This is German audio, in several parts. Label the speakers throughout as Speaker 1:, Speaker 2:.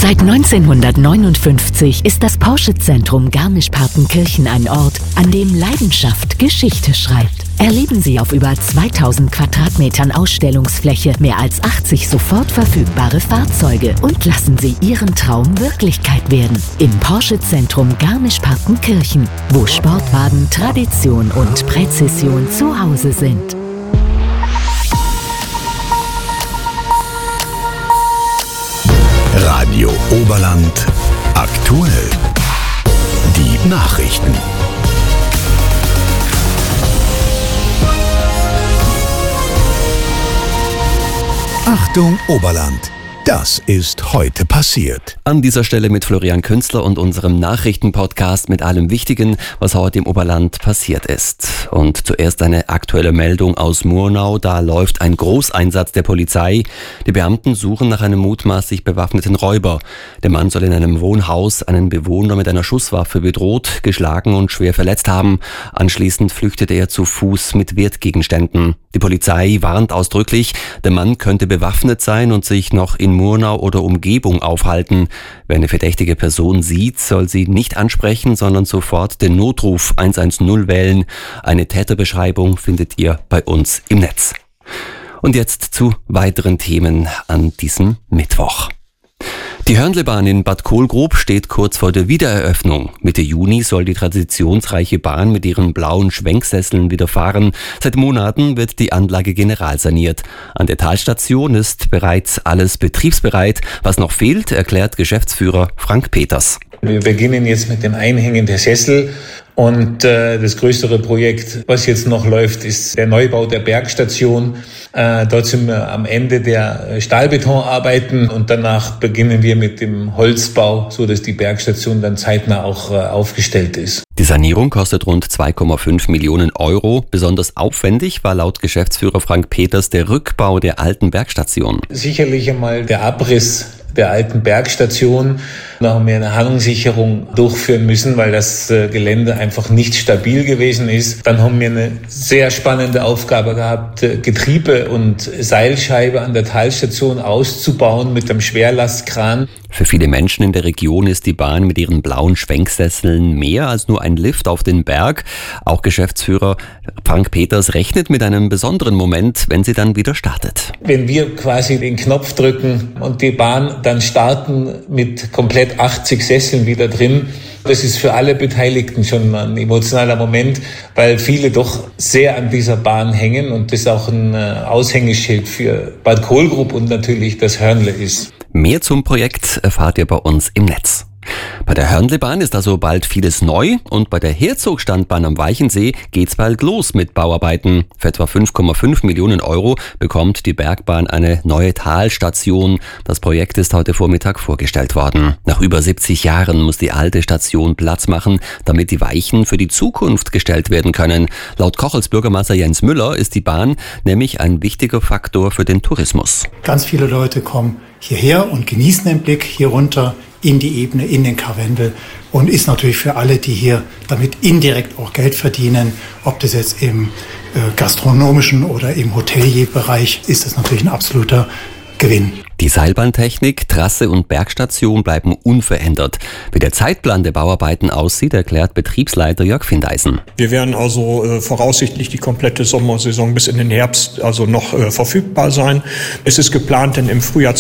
Speaker 1: Seit 1959 ist das Porsche-Zentrum Garmisch-Partenkirchen ein Ort, an dem Leidenschaft Geschichte schreibt. Erleben Sie auf über 2000 Quadratmetern Ausstellungsfläche mehr als 80 sofort verfügbare Fahrzeuge und lassen Sie Ihren Traum Wirklichkeit werden. Im Porsche-Zentrum Garmisch-Partenkirchen, wo Sportwagen, Tradition und Präzision zu Hause sind.
Speaker 2: Radio Oberland aktuell. Die Nachrichten. Achtung Oberland. Das ist heute passiert.
Speaker 3: An dieser Stelle mit Florian Künzler und unserem Nachrichtenpodcast mit allem Wichtigen, was heute im Oberland passiert ist. Und zuerst eine aktuelle Meldung aus Murnau. Da läuft ein Großeinsatz der Polizei. Die Beamten suchen nach einem mutmaßlich bewaffneten Räuber. Der Mann soll in einem Wohnhaus einen Bewohner mit einer Schusswaffe bedroht, geschlagen und schwer verletzt haben. Anschließend flüchtete er zu Fuß mit Wertgegenständen. Die Polizei warnt ausdrücklich, der Mann könnte bewaffnet sein und sich noch in Murnau oder Umgebung aufhalten. Wer eine verdächtige Person sieht, soll sie nicht ansprechen, sondern sofort den Notruf 110 wählen. Eine Täterbeschreibung findet ihr bei uns im Netz. Und jetzt zu weiteren Themen an diesem Mittwoch. Die Hörnlebahn in Bad Kohlgrub steht kurz vor der Wiedereröffnung. Mitte Juni soll die traditionsreiche Bahn mit ihren blauen Schwenksesseln wieder fahren. Seit Monaten wird die Anlage generalsaniert. An der Talstation ist bereits alles betriebsbereit. Was noch fehlt, erklärt Geschäftsführer Frank Peters.
Speaker 4: Wir beginnen jetzt mit dem Einhängen der Sessel. Und das größere Projekt, was jetzt noch läuft, ist der Neubau der Bergstation. Dort sind wir am Ende der Stahlbetonarbeiten und danach beginnen wir mit dem Holzbau, so dass die Bergstation dann zeitnah auch aufgestellt ist.
Speaker 3: Die Sanierung kostet rund 2,5 Millionen Euro. Besonders aufwendig war laut Geschäftsführer Frank Peters der Rückbau der alten Bergstation.
Speaker 4: Sicherlich einmal der Abriss der alten Bergstation. Da haben wir eine Hangsicherung durchführen müssen, weil das Gelände einfach nicht stabil gewesen ist. Dann haben wir eine sehr spannende Aufgabe gehabt, Getriebe und Seilscheibe an der Talstation auszubauen mit einem Schwerlastkran.
Speaker 3: Für viele Menschen in der Region ist die Bahn mit ihren blauen Schwenksesseln mehr als nur ein Lift auf den Berg. Auch Geschäftsführer Frank Peters rechnet mit einem besonderen Moment, wenn sie dann wieder startet.
Speaker 4: Wenn wir quasi den Knopf drücken und die Bahn dann starten mit komplett 80 Sesseln wieder drin, das ist für alle Beteiligten schon ein emotionaler Moment, weil viele doch sehr an dieser Bahn hängen und das auch ein Aushängeschild für Bad Kohlgrub und natürlich das Hörnle ist.
Speaker 3: Mehr zum Projekt erfahrt ihr bei uns im Netz. Bei der Hörnlebahn ist also bald vieles neu und bei der Herzogstandbahn am Weichensee geht's bald los mit Bauarbeiten. Für etwa 5,5 Millionen Euro bekommt die Bergbahn eine neue Talstation. Das Projekt ist heute Vormittag vorgestellt worden. Nach über 70 Jahren muss die alte Station Platz machen, damit die Weichen für die Zukunft gestellt werden können. Laut Kochels Bürgermeister Jens Müller ist die Bahn nämlich ein wichtiger Faktor für den Tourismus.
Speaker 5: Ganz viele Leute kommen hierher und genießen den Blick hier runter in die Ebene, in den Karwendel und ist natürlich für alle, die hier damit indirekt auch Geld verdienen, ob das jetzt im gastronomischen oder im Hotelierbereich ist, das natürlich ein absoluter Gewinn.
Speaker 3: Die Seilbahntechnik, Trasse und Bergstation bleiben unverändert. Wie der Zeitplan der Bauarbeiten aussieht, erklärt Betriebsleiter Jörg Findeisen.
Speaker 6: Wir werden also voraussichtlich die komplette Sommersaison bis in den Herbst also noch verfügbar sein. Es ist geplant, dann im Frühjahr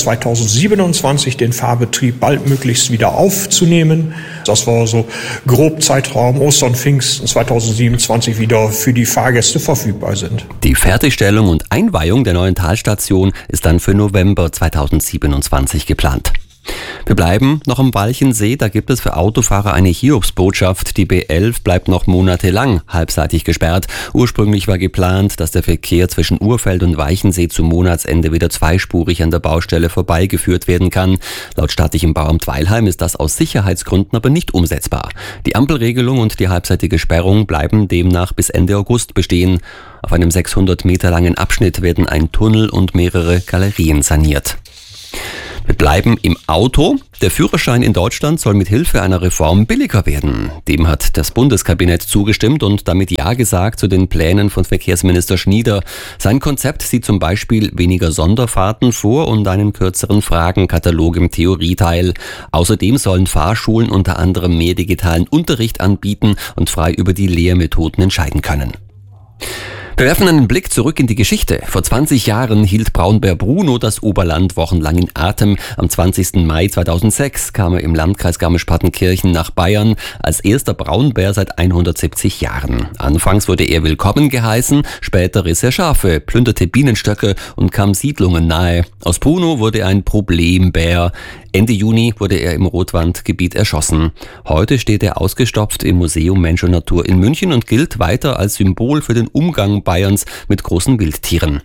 Speaker 6: 2027 den Fahrbetrieb baldmöglichst wieder aufzunehmen. Das war so grob Zeitraum Ostern, Pfingsten 2027 wieder für die Fahrgäste verfügbar sind.
Speaker 3: Die Fertigstellung und Einweihung der neuen Talstation ist dann für November 2027 geplant. Wir bleiben noch am Walchensee, da gibt es für Autofahrer eine Hiobsbotschaft. Die B11 bleibt noch monatelang halbseitig gesperrt. Ursprünglich war geplant, dass der Verkehr zwischen Urfeld und Walchensee zum Monatsende wieder zweispurig an der Baustelle vorbeigeführt werden kann. Laut staatlichem Bauamt Weilheim ist das aus Sicherheitsgründen aber nicht umsetzbar. Die Ampelregelung und die halbseitige Sperrung bleiben demnach bis Ende August bestehen. Auf einem 600 Meter langen Abschnitt werden ein Tunnel und mehrere Galerien saniert. Wir Bleiben im Auto. Der Führerschein in Deutschland soll mit Hilfe einer Reform billiger werden. Dem hat das Bundeskabinett zugestimmt und damit Ja gesagt zu den Plänen von Verkehrsminister Schnieder. Sein Konzept sieht zum Beispiel weniger Sonderfahrten vor und einen kürzeren Fragenkatalog im Theorieteil. Außerdem sollen Fahrschulen unter anderem mehr digitalen Unterricht anbieten und frei über die Lehrmethoden entscheiden können. Wir werfen einen Blick zurück in die Geschichte. Vor 20 Jahren hielt Braunbär Bruno das Oberland wochenlang in Atem. Am 20. Mai 2006 kam er im Landkreis Garmisch-Partenkirchen nach Bayern als erster Braunbär seit 170 Jahren. Anfangs wurde er willkommen geheißen, später riss er Schafe, plünderte Bienenstöcke und kam Siedlungen nahe. Aus Bruno wurde ein Problembär. Ende Juni wurde er im Rotwandgebiet erschossen. Heute steht er ausgestopft im Museum Mensch und Natur in München und gilt weiter als Symbol für den Umgang Bayerns mit großen Wildtieren.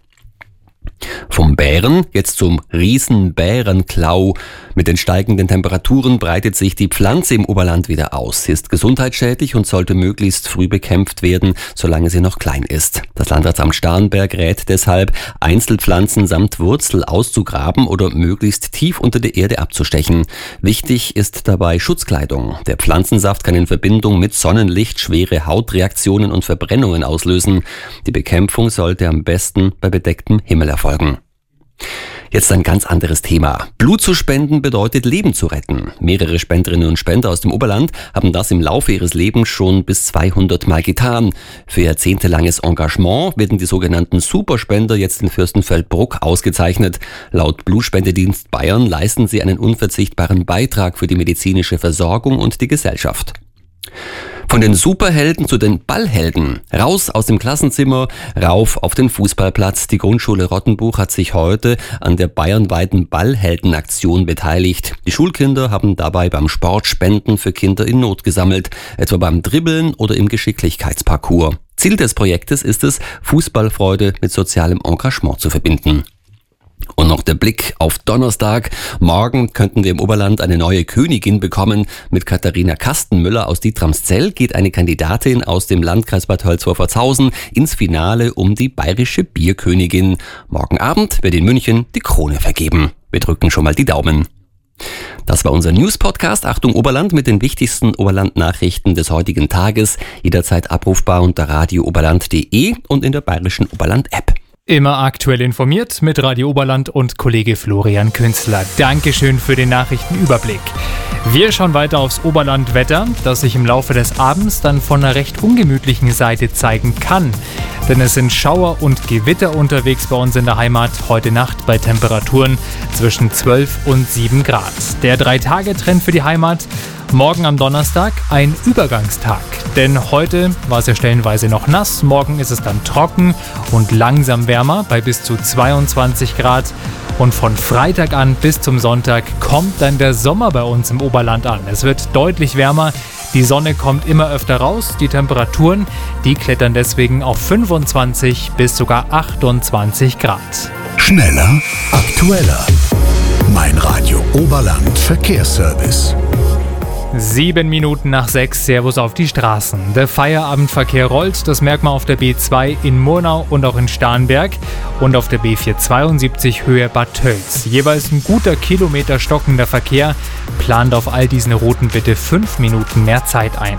Speaker 3: Vom Bären jetzt zum Riesenbärenklau. Mit den steigenden Temperaturen breitet sich die Pflanze im Oberland wieder aus. Sie ist gesundheitsschädlich und sollte möglichst früh bekämpft werden, solange sie noch klein ist. Das Landratsamt Starnberg rät deshalb, Einzelpflanzen samt Wurzel auszugraben oder möglichst tief unter der Erde abzustechen. Wichtig ist dabei Schutzkleidung. Der Pflanzensaft kann in Verbindung mit Sonnenlicht schwere Hautreaktionen und Verbrennungen auslösen. Die Bekämpfung sollte am besten bei bedecktem Himmel erfolgen. Jetzt ein ganz anderes Thema. Blut zu spenden bedeutet Leben zu retten. Mehrere Spenderinnen und Spender aus dem Oberland haben das im Laufe ihres Lebens schon bis 200 Mal getan. Für jahrzehntelanges Engagement werden die sogenannten Superspender jetzt in Fürstenfeldbruck ausgezeichnet. Laut Blutspendedienst Bayern leisten sie einen unverzichtbaren Beitrag für die medizinische Versorgung und die Gesellschaft. Von den Superhelden zu den Ballhelden. Raus aus dem Klassenzimmer, rauf auf den Fußballplatz. Die Grundschule Rottenbuch hat sich heute an der bayernweiten Ballheldenaktion beteiligt. Die Schulkinder haben dabei beim Sport Spenden für Kinder in Not gesammelt, etwa beim Dribbeln oder im Geschicklichkeitsparcours. Ziel des Projektes ist es, Fußballfreude mit sozialem Engagement zu verbinden. Und noch der Blick auf Donnerstag. Morgen könnten wir im Oberland eine neue Königin bekommen. Mit Katharina Kastenmüller aus Dietramszell geht eine Kandidatin aus dem Landkreis Bad Hölz-Wolfertshausen ins Finale um die bayerische Bierkönigin. Morgen Abend wird in München die Krone vergeben. Wir drücken schon mal die Daumen. Das war unser News-Podcast Achtung Oberland mit den wichtigsten Oberland-Nachrichten des heutigen Tages. Jederzeit abrufbar unter radiooberland.de und in der bayerischen Oberland-App.
Speaker 7: Immer aktuell informiert mit Radio Oberland und Kollege Florian Künzler. Dankeschön für den Nachrichtenüberblick. Wir schauen weiter aufs Oberlandwetter, das sich im Laufe des Abends dann von einer recht ungemütlichen Seite zeigen kann. Denn es sind Schauer und Gewitter unterwegs bei uns in der Heimat heute Nacht bei Temperaturen zwischen 12 und 7 Grad. Der 3-Tage-Trend für die Heimat. Morgen am Donnerstag ein Übergangstag, denn heute war es ja stellenweise noch nass, morgen ist es dann trocken und langsam wärmer bei bis zu 22 Grad und von Freitag an bis zum Sonntag kommt dann der Sommer bei uns im Oberland an. Es wird deutlich wärmer, die Sonne kommt immer öfter raus, die Temperaturen, die klettern deswegen auf 25 bis sogar 28 Grad.
Speaker 2: Schneller, aktueller. Mein Radio Oberland Verkehrsservice.
Speaker 7: 7 Minuten nach 6, Servus auf die Straßen. Der Feierabendverkehr rollt, das merkt man auf der B2 in Murnau und auch in Starnberg und auf der B472 Höhe Bad Tölz. Jeweils ein guter Kilometer stockender Verkehr. Plant auf all diesen Routen bitte 5 Minuten mehr Zeit ein.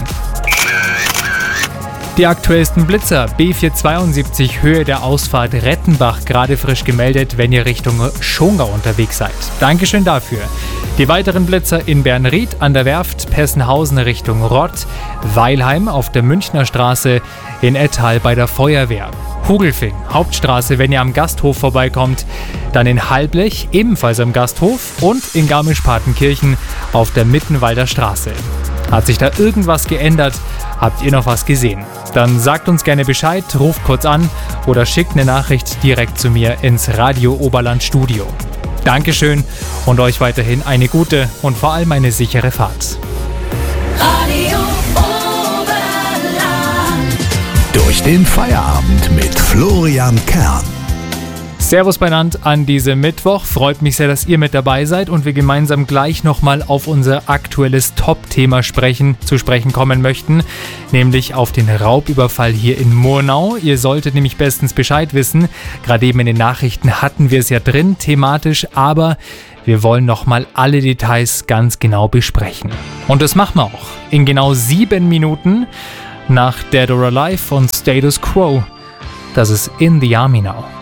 Speaker 7: Die aktuellsten Blitzer, B472 Höhe der Ausfahrt Rettenbach, gerade frisch gemeldet, wenn ihr Richtung Schongau unterwegs seid. Dankeschön dafür. Die weiteren Blitzer in Bernried an der Werft, Pessenhausen Richtung Rott, Weilheim auf der Münchner Straße, in Ettal bei der Feuerwehr. Hugelfing, Hauptstraße, wenn ihr am Gasthof vorbeikommt, dann in Halblech, ebenfalls am Gasthof und in Garmisch-Partenkirchen auf der Mittenwalder Straße. Hat sich da irgendwas geändert? Habt ihr noch was gesehen? Dann sagt uns gerne Bescheid, ruft kurz an oder schickt eine Nachricht direkt zu mir ins Radio Oberland Studio. Dankeschön und euch weiterhin eine gute und vor allem eine sichere Fahrt.
Speaker 2: Radio Oberland. Durch den Feierabend mit Florian Kern.
Speaker 7: Servus beieinander an diesem Mittwoch. Freut mich sehr, dass ihr mit dabei seid und wir gemeinsam gleich nochmal auf unser aktuelles Top-Thema zu sprechen kommen möchten, nämlich auf den Raubüberfall hier in Murnau. Ihr solltet nämlich bestens Bescheid wissen. Gerade eben in den Nachrichten hatten wir es ja drin, thematisch, aber wir wollen nochmal alle Details ganz genau besprechen. Und das machen wir auch in genau 7 Minuten nach Dead or Alive von Status Quo. Das ist In the Army Now.